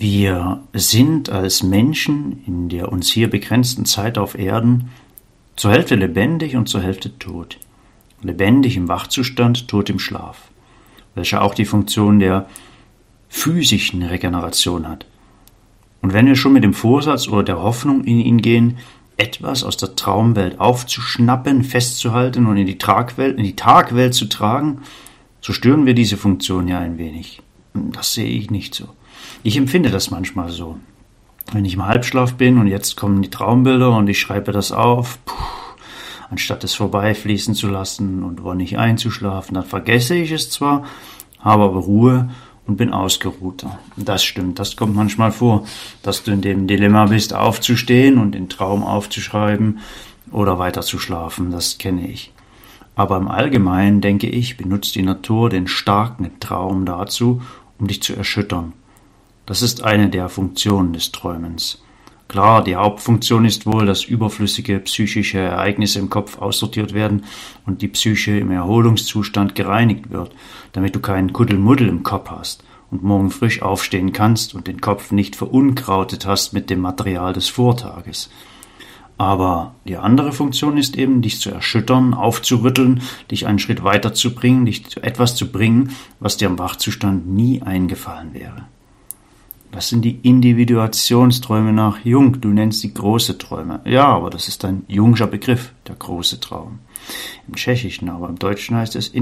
Wir sind als Menschen in der uns hier begrenzten Zeit auf Erden zur Hälfte lebendig und zur Hälfte tot. Lebendig im Wachzustand, tot im Schlaf, welcher auch die Funktion der physischen Regeneration hat. Und wenn wir schon mit dem Vorsatz oder der Hoffnung in ihn gehen, etwas aus der Traumwelt aufzuschnappen, festzuhalten und in die Tagwelt zu tragen, so stören wir diese Funktion ja ein wenig. Das sehe ich nicht so. Ich empfinde das manchmal so. Wenn ich im Halbschlaf bin und jetzt kommen die Traumbilder und ich schreibe das auf, anstatt es vorbeifließen zu lassen und wonnig einzuschlafen, dann vergesse ich es zwar, habe aber Ruhe und bin ausgeruhter. Das stimmt, das kommt manchmal vor, dass du in dem Dilemma bist, aufzustehen und den Traum aufzuschreiben oder weiter zu schlafen, das kenne ich. Aber im Allgemeinen, denke ich, benutzt die Natur den starken Traum dazu, um dich zu erschüttern. Das ist eine der Funktionen des Träumens. Klar, die Hauptfunktion ist wohl, dass überflüssige psychische Ereignisse im Kopf aussortiert werden und die Psyche im Erholungszustand gereinigt wird, damit du keinen Kuddelmuddel im Kopf hast und morgen frisch aufstehen kannst und den Kopf nicht verunkrautet hast mit dem Material des Vortages. Aber die andere Funktion ist eben, dich zu erschüttern, aufzurütteln, dich einen Schritt weiterzubringen, dich zu etwas zu bringen, was dir im Wachzustand nie eingefallen wäre. Das sind die Individuationsträume nach Jung. Du nennst die große Träume. Ja, aber das ist ein Jungscher Begriff, der große Traum. Im Tschechischen, aber im Deutschen heißt es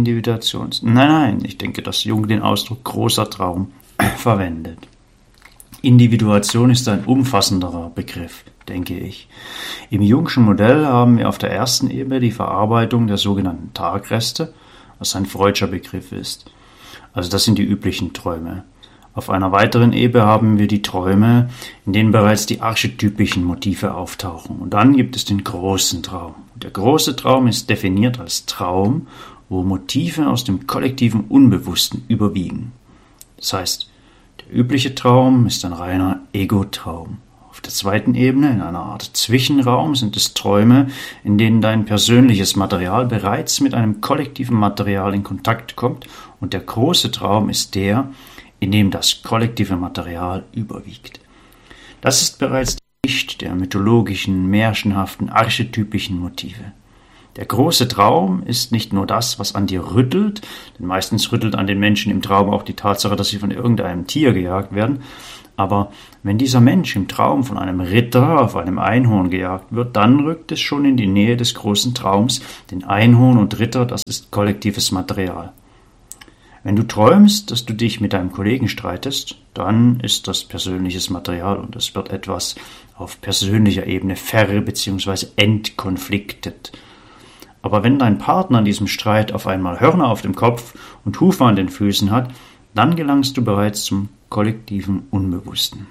Nein, ich denke, dass Jung den Ausdruck großer Traum verwendet. Individuation ist ein umfassenderer Begriff, denke ich. Im Jungschen Modell haben wir auf der ersten Ebene die Verarbeitung der sogenannten Tagreste, was ein freudscher Begriff ist. Also das sind die üblichen Träume. Auf einer weiteren Ebene haben wir die Träume, in denen bereits die archetypischen Motive auftauchen. Und dann gibt es den großen Traum. Der große Traum ist definiert als Traum, wo Motive aus dem kollektiven Unbewussten überwiegen. Das heißt, der übliche Traum ist ein reiner Ego-Traum. Auf der zweiten Ebene, in einer Art Zwischenraum, sind es Träume, in denen dein persönliches Material bereits mit einem kollektiven Material in Kontakt kommt. Und der große Traum ist der, in dem das kollektive Material überwiegt. Das ist bereits die Schicht der mythologischen, märchenhaften, archetypischen Motive. Der große Traum ist nicht nur das, was an dir rüttelt, denn meistens rüttelt an den Menschen im Traum auch die Tatsache, dass sie von irgendeinem Tier gejagt werden, aber wenn dieser Mensch im Traum von einem Ritter auf einem Einhorn gejagt wird, dann rückt es schon in die Nähe des großen Traums, denn Einhorn und Ritter, das ist kollektives Material. Wenn du träumst, dass du dich mit deinem Kollegen streitest, dann ist das persönliches Material und es wird etwas auf persönlicher Ebene bzw. entkonfliktet. Aber wenn dein Partner in diesem Streit auf einmal Hörner auf dem Kopf und Hufe an den Füßen hat, dann gelangst du bereits zum kollektiven Unbewussten.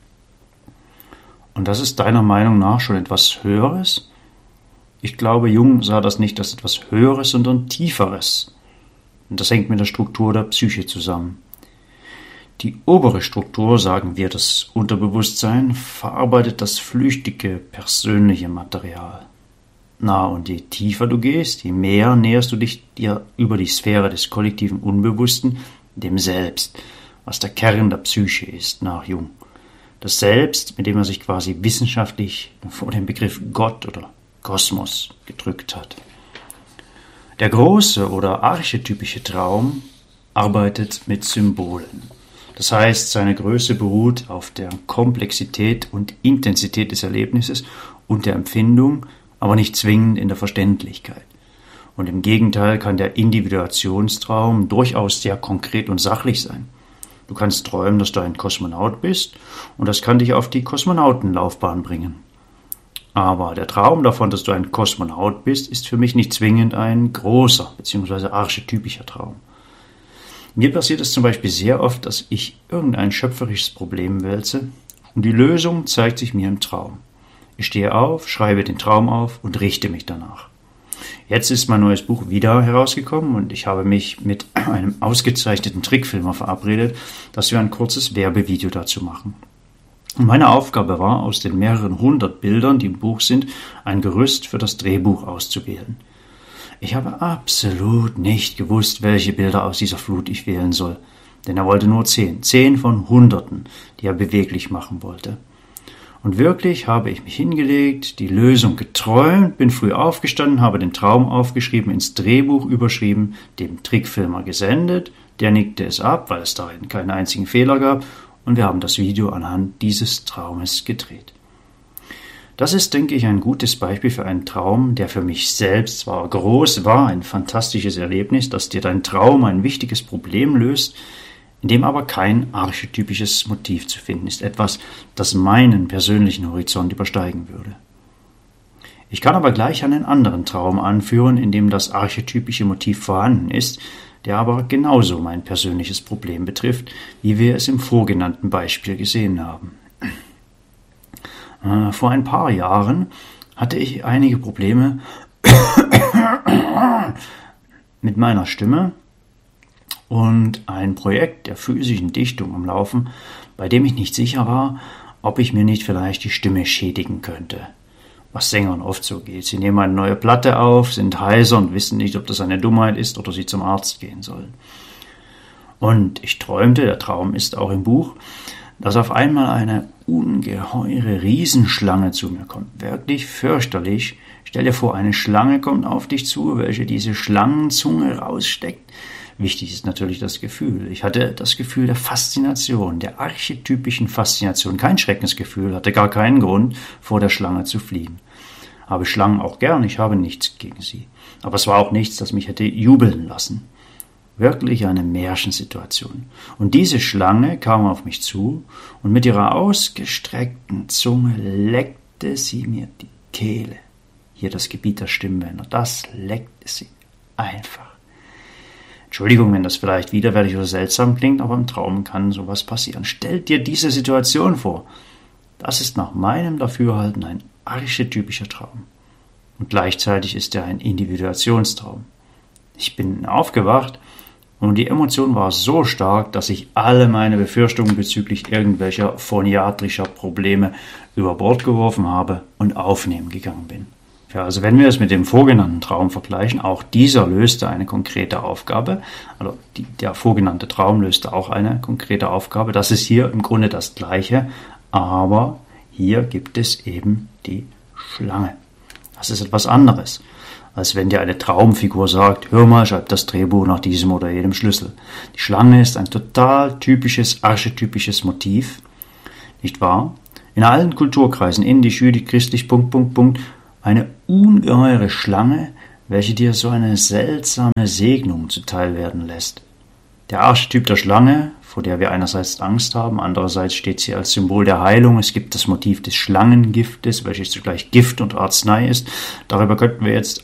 Und das ist deiner Meinung nach schon etwas Höheres? Ich glaube, Jung sah das nicht als etwas Höheres, sondern Tieferes. Und das hängt mit der Struktur der Psyche zusammen. Die obere Struktur, sagen wir das Unterbewusstsein, verarbeitet das flüchtige, persönliche Material. Und je tiefer du gehst, je mehr näherst du dich dir über die Sphäre des kollektiven Unbewussten, dem Selbst, was der Kern der Psyche ist, nach Jung. Das Selbst, mit dem er sich quasi wissenschaftlich vor dem Begriff Gott oder Kosmos gedrückt hat. Der große oder archetypische Traum arbeitet mit Symbolen. Das heißt, seine Größe beruht auf der Komplexität und Intensität des Erlebnisses und der Empfindung, aber nicht zwingend in der Verständlichkeit. Und im Gegenteil kann der Individuationstraum durchaus sehr konkret und sachlich sein. Du kannst träumen, dass du ein Kosmonaut bist und das kann dich auf die Kosmonautenlaufbahn bringen. Aber der Traum davon, dass du ein Kosmonaut bist, ist für mich nicht zwingend ein großer bzw. archetypischer Traum. Mir passiert es zum Beispiel sehr oft, dass ich irgendein schöpferisches Problem wälze und die Lösung zeigt sich mir im Traum. Ich stehe auf, schreibe den Traum auf und richte mich danach. Jetzt ist mein neues Buch wieder herausgekommen und ich habe mich mit einem ausgezeichneten Trickfilmer verabredet, dass wir ein kurzes Werbevideo dazu machen. Und meine Aufgabe war, aus den mehreren 100 Bildern, die im Buch sind, ein Gerüst für das Drehbuch auszuwählen. Ich habe absolut nicht gewusst, welche Bilder aus dieser Flut ich wählen soll. Denn er wollte nur 10 von Hunderten, die er beweglich machen wollte. Und wirklich habe ich mich hingelegt, die Lösung geträumt, bin früh aufgestanden, habe den Traum aufgeschrieben, ins Drehbuch überschrieben, dem Trickfilmer gesendet, der nickte es ab, weil es darin keinen einzigen Fehler gab, und wir haben das Video anhand dieses Traumes gedreht. Das ist, denke ich, ein gutes Beispiel für einen Traum, der für mich selbst zwar groß war, ein fantastisches Erlebnis, dass dir dein Traum ein wichtiges Problem löst, in dem aber kein archetypisches Motiv zu finden ist, etwas, das meinen persönlichen Horizont übersteigen würde. Ich kann aber gleich einen anderen Traum anführen, in dem das archetypische Motiv vorhanden ist, der aber genauso mein persönliches Problem betrifft, wie wir es im vorgenannten Beispiel gesehen haben. Vor ein paar Jahren hatte ich einige Probleme mit meiner Stimme und ein Projekt der physischen Dichtung am Laufen, bei dem ich nicht sicher war, ob ich mir nicht vielleicht die Stimme schädigen könnte. Was Sängern oft so geht. Sie nehmen eine neue Platte auf, sind heiser und wissen nicht, ob das eine Dummheit ist oder sie zum Arzt gehen sollen. Und ich träumte, der Traum ist auch im Buch, dass auf einmal eine ungeheure Riesenschlange zu mir kommt. Wirklich fürchterlich. Stell dir vor, eine Schlange kommt auf dich zu, welche diese Schlangenzunge raussteckt. Wichtig ist natürlich das Gefühl. Ich hatte das Gefühl der Faszination, der archetypischen Faszination. Kein Schreckensgefühl, hatte gar keinen Grund, vor der Schlange zu fliehen. Habe Schlangen auch gern, ich habe nichts gegen sie. Aber es war auch nichts, das mich hätte jubeln lassen. Wirklich eine Märchensituation. Und diese Schlange kam auf mich zu und mit ihrer ausgestreckten Zunge leckte sie mir die Kehle. Hier das Gebiet der Stimmbänder, das leckte sie einfach. Entschuldigung, wenn das vielleicht widerwärtig oder seltsam klingt, aber im Traum kann sowas passieren. Stell dir diese Situation vor. Das ist nach meinem Dafürhalten ein archetypischer Traum. Und gleichzeitig ist er ein Individuationstraum. Ich bin aufgewacht und die Emotion war so stark, dass ich alle meine Befürchtungen bezüglich irgendwelcher phoniatrischer Probleme über Bord geworfen habe und aufnehmen gegangen bin. Ja, also wenn wir es mit dem vorgenannten Traum vergleichen, auch dieser löste eine konkrete Aufgabe, also der vorgenannte Traum löste auch eine konkrete Aufgabe. Das ist hier im Grunde das Gleiche, aber hier gibt es eben die Schlange. Das ist etwas anderes, als wenn dir eine Traumfigur sagt, hör mal, schreib das Drehbuch nach diesem oder jedem Schlüssel. Die Schlange ist ein total typisches, archetypisches Motiv, nicht wahr? In allen Kulturkreisen, indisch, jüdisch, christlich, ... Eine ungeheure Schlange, welche dir so eine seltsame Segnung zuteil werden lässt. Der Archetyp der Schlange, vor der wir einerseits Angst haben, andererseits steht sie als Symbol der Heilung. Es gibt das Motiv des Schlangengiftes, welches zugleich Gift und Arznei ist. Darüber könnten wir jetzt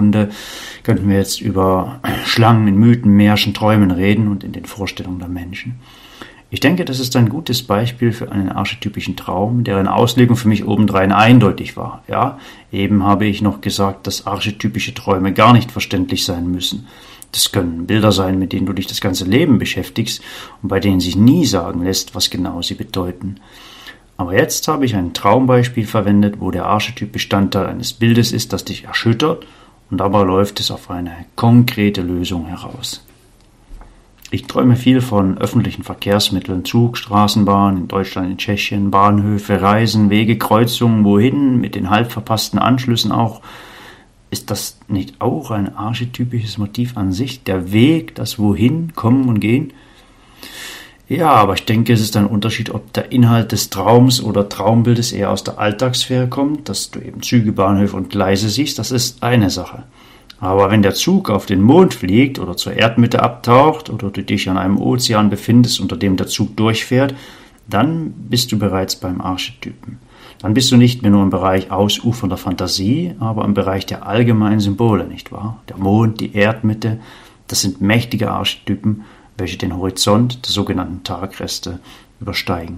über Schlangen in Mythen, Märchen, Träumen reden und in den Vorstellungen der Menschen. Ich denke, das ist ein gutes Beispiel für einen archetypischen Traum, deren Auslegung für mich obendrein eindeutig war. Ja, eben habe ich noch gesagt, dass archetypische Träume gar nicht verständlich sein müssen. Das können Bilder sein, mit denen du dich das ganze Leben beschäftigst und bei denen sich nie sagen lässt, was genau sie bedeuten. Aber jetzt habe ich ein Traumbeispiel verwendet, wo der Archetyp Bestandteil eines Bildes ist, das dich erschüttert, und dabei läuft es auf eine konkrete Lösung heraus. Ich träume viel von öffentlichen Verkehrsmitteln, Zug, Straßenbahn, in Deutschland, in Tschechien, Bahnhöfe, Reisen, Wege, Kreuzungen, wohin, mit den halb verpassten Anschlüssen auch. Ist das nicht auch ein archetypisches Motiv an sich? Der Weg, das Wohin, Kommen und Gehen? Ja, aber ich denke, es ist ein Unterschied, ob der Inhalt des Traums oder Traumbildes eher aus der Alltagssphäre kommt, dass du eben Züge, Bahnhöfe und Gleise siehst, das ist eine Sache. Aber wenn der Zug auf den Mond fliegt oder zur Erdmitte abtaucht oder du dich an einem Ozean befindest, unter dem der Zug durchfährt, dann bist du bereits beim Archetypen. Dann bist du nicht mehr nur im Bereich ausufernder Fantasie, aber im Bereich der allgemeinen Symbole, nicht wahr? Der Mond, die Erdmitte, das sind mächtige Archetypen, welche den Horizont der sogenannten Tagreste übersteigen.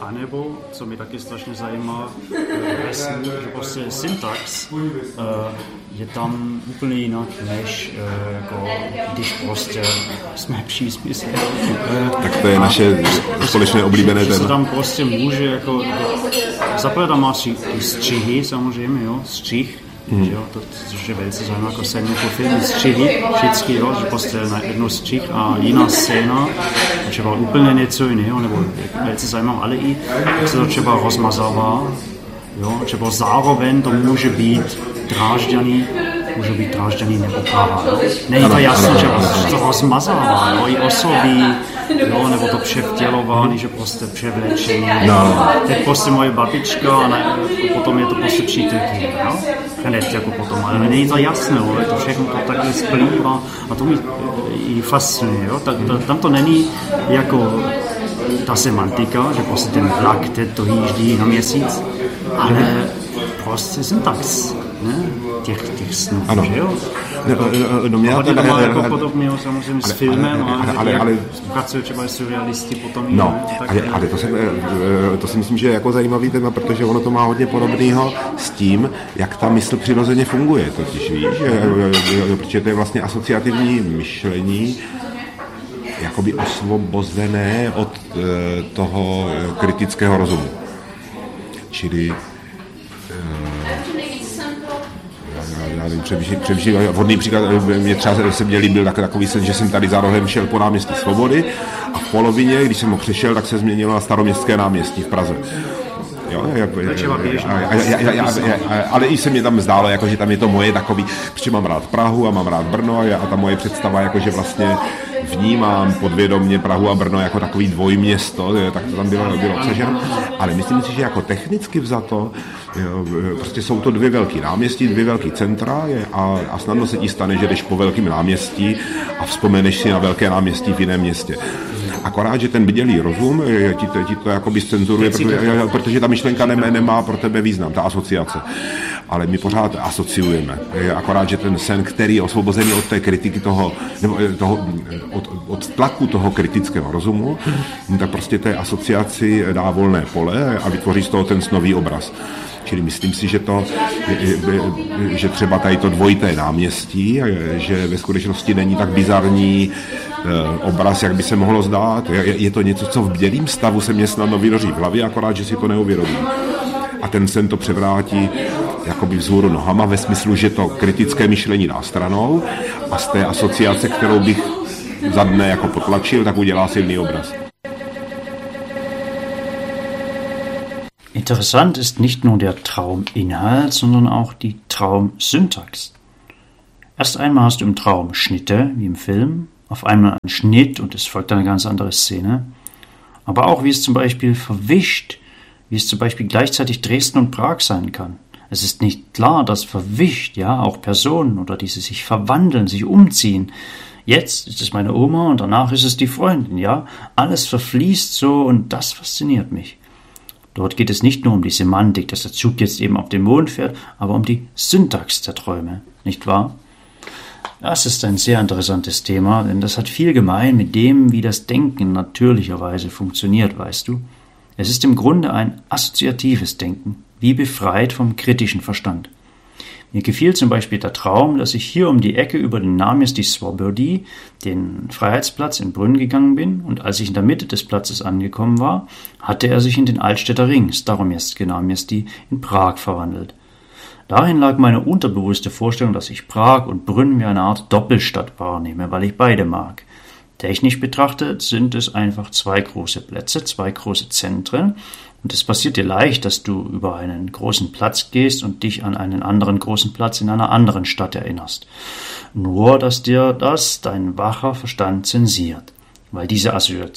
A nebo, co mě taky strašně zajímá, ve snu, že prostě syntax je tam úplně jinak, než jako, když prostě jsme příspisy. Tak to je naše společné oblíbené téma. Že se tam prostě může jako zaprvé tam má střihy samozřejmě, jo, střih, že jo, to, což je velice zajímavé, jako scénu po filmu, střihy, vždycky, jo, že prostě na jednu střih a jiná scéna, třeba úplně něco jiného, nebo velice zajímavé, ale i jak se to třeba rozmazává, jo, třeba zároveň to může být drážďaný nebo káva. Není to jasné, že to rozmazává, jo, i osoby, jo, nebo to převtělování, že prostě převlečení. No. Teď prostě moje babička a potom je to prostě přítelkyně, jo. Hned jako potom, ale není to jasné, jo, to všechno to takhle splývá a to mě i fascinuje, jo. Tam to není jako ta semantika, že prostě ten vlak teď to jíždí na měsíc, ale prostě syntax, ne? Těch snů, že jo? Hodně to má jako podobného samozřejmě s filmem, ale pracuje třeba surrealisti potom. No, ale to si myslím, že je jako zajímavý téma, protože ono to má hodně podobného s tím, jak ta mysl přirozeně funguje, totiž víš, protože to je vlastně asociativní myšlení, jakoby osvobozené od toho kritického rozumu. Čili přemýšlím, vhodný příklad, mě třeba se mě líbil takový sen, že jsem tady za rohem šel po náměstí Svobody a v polovině, když jsem ho přešel, tak se změnilo na Staroměstské náměstí v Praze. Jo, ale i se mě tam zdálo, jako, že tam je to moje takový, protože mám rád Prahu a mám rád Brno a ta moje představa, jako, že vlastně vnímám podvědomě Prahu a Brno jako takový dvojměsto, tak to tam bylo obsaženo. Ale myslím si, že jako technicky vzato, prostě jsou to dvě velké náměstí, dvě velké centra a snadno se ti stane, že jdeš po velkém náměstí a vzpomeneš si na velké náměstí v jiném městě. Akorát, že ten bdělý rozum ti to jakoby zcenzuruje, protože ta myšlenka nemá pro tebe význam, ta asociace. Ale my pořád asociujeme. Akorát, že ten sen, který je osvobozený od té kritiky od tlaku toho kritického rozumu, tak prostě té asociaci dá volné pole a vytvoří z toho ten snový obraz. Čili myslím si, že třeba tady to dvojité náměstí, že ve skutečnosti není tak bizarní obraz, jak by se mohlo zdát. Je to něco, co v bdělým stavu se mě snadno vynoří v hlavě, akorát, že si to neuvědomím. A ten sen to převrátí jakoby vzhůru nohama ve smyslu, že to kritické myšlení dá stranou a z té asociace, kterou bych za dne jako potlačil, tak udělá silný obraz. Interessant ist nicht nur der Trauminhalt, sondern auch die Traumsyntax. Erst einmal hast du im Traum Schnitte, wie im Film, auf einmal einen Schnitt und es folgt eine ganz andere Szene. Aber auch wie es zum Beispiel verwischt, wie es zum Beispiel gleichzeitig Dresden und Prag sein kann. Es ist nicht klar, dass verwischt, ja, auch Personen oder diese sich verwandeln, sich umziehen. Jetzt ist es meine Oma und danach ist es die Freundin, ja. Alles verfließt so und das fasziniert mich. Dort geht es nicht nur um die Semantik, dass der Zug jetzt eben auf den Mond fährt, aber um die Syntax der Träume, nicht wahr? Das ist ein sehr interessantes Thema, denn das hat viel gemein mit dem, wie das Denken natürlicherweise funktioniert, weißt du? Es ist im Grunde ein assoziatives Denken, wie befreit vom kritischen Verstand. Mir gefiel zum Beispiel der Traum, dass ich hier um die Ecke über den Náměstí Svobody, den Freiheitsplatz in Brünn gegangen bin, und als ich in der Mitte des Platzes angekommen war, hatte er sich in den Altstädter Ring, Staroměstské náměstí, in Prag verwandelt. Darin lag meine unterbewusste Vorstellung, dass ich Prag und Brünn wie eine Art Doppelstadt wahrnehme, weil ich beide mag. Technisch betrachtet sind es einfach zwei große Plätze, zwei große Zentren, und es passiert dir leicht, dass du über einen großen Platz gehst und dich an einen anderen großen Platz in einer anderen Stadt erinnerst. Nur, dass dir das dein wacher Verstand zensiert, weil diese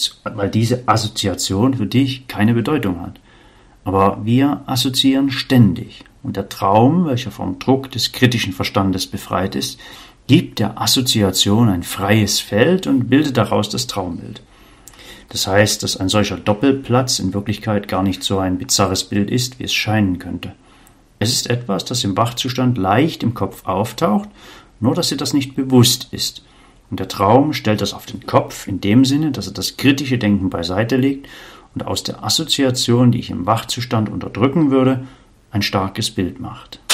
Assoziation für dich keine Bedeutung hat. Aber wir assoziieren ständig, und der Traum, welcher vom Druck des kritischen Verstandes befreit ist, gibt der Assoziation ein freies Feld und bildet daraus das Traumbild. Das heißt, dass ein solcher Doppelplatz in Wirklichkeit gar nicht so ein bizarres Bild ist, wie es scheinen könnte. Es ist etwas, das im Wachzustand leicht im Kopf auftaucht, nur dass dir das nicht bewusst ist. Und der Traum stellt das auf den Kopf in dem Sinne, dass er das kritische Denken beiseite legt und aus der Assoziation, die ich im Wachzustand unterdrücken würde, ein starkes Bild macht.